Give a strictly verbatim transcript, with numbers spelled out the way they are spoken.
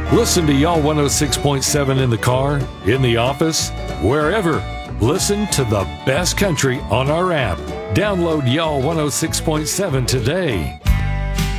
Listen to Y'all one oh six point seven in the car, in the office, wherever. Listen to the best country on our app. Download Y'all one oh six point seven today.